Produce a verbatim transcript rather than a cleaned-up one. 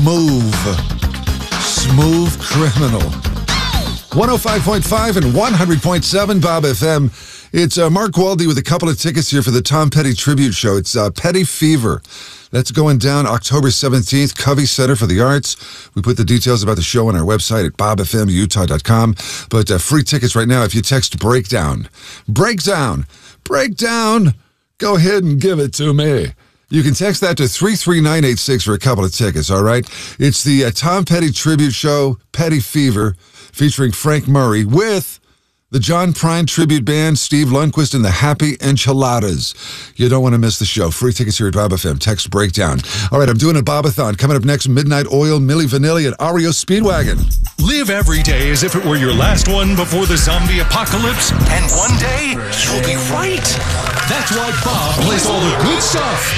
Smooth. Smooth Criminal. one oh five point five and one hundred point seven Bob F M. It's uh, Mark Waldy with a couple of tickets here for the Tom Petty Tribute Show. It's uh, Petty Fever. That's going down October seventeenth, Covey Center for the Arts. We put the details about the show on our website at bob f m utah dot com. But uh, free tickets right now if you text Breakdown. Breakdown. Breakdown. Go ahead and give it to me. You can text that to three three nine eight six for a couple of tickets, all right? It's the uh, Tom Petty Tribute Show, Petty Fever, featuring Frank Murray with the John Prine Tribute Band, Steve Lundquist, and the Happy Enchiladas. You don't want to miss the show. Free tickets here at Bob F M. Text Breakdown. All right, I'm doing a Bobathon. Coming up next, Midnight Oil, Milli Vanilli, and R E O Speedwagon. Live every day as if it were your last one before the zombie apocalypse, and one day you'll be right. That's why Bob plays all the good stuff